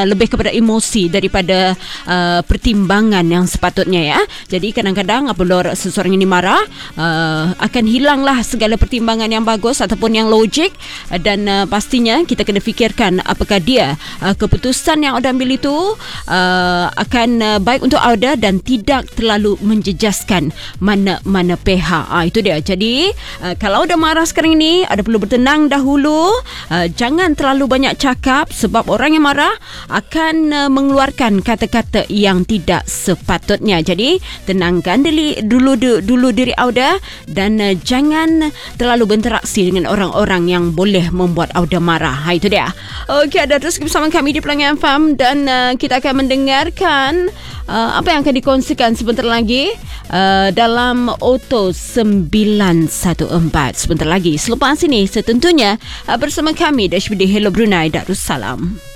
lebih kepada emosi daripada pertimbangan yang sepatutnya, ya. Jadi kadang-kadang apabila seseorang ini marah, akan hilanglah segala pertimbangan yang bagus ataupun yang logik, dan pastinya kita kena fikirkan apakah dia keputusan yang Auda ambil itu akan baik untuk Auda dan tidak terlalu menjejaskan mana-mana pihak. Itu dia. Jadi kalau Auda marah sekarang ini, Auda perlu bertenang dahulu. Jangan terlalu banyak cakap, sebab orang yang marah akan mengeluarkan kata-kata yang tidak sepatutnya. Jadi tenangkan dulu diri Auda, dan jangan terlalu berinteraksi dengan orang-orang yang boleh membuat Auda marah. Itu dia. Okey, ada terus bersama kami di Pelangi FM, dan kita akan mendengarkan apa yang akan dikongsikan sebentar lagi dalam Auto 914 sebentar lagi. Selepas ini setentunya bersama kami di HBD Hello Brunei Darussalam.